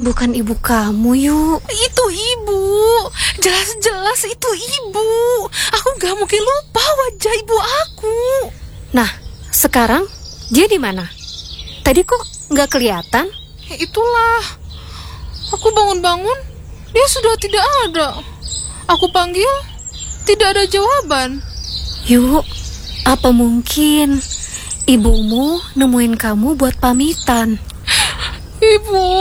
bukan ibu kamu, Yu. Itu ibu. Jelas-jelas itu ibu. Aku gak mungkin lupa wajah ibu aku. Nah, sekarang dia di mana? Tadi kok nggak kelihatan? Itulah. Aku bangun-bangun, dia sudah tidak ada. Aku panggil, tidak ada jawaban. Yu, apa mungkin ibumu nemuin kamu buat pamitan? Ibu.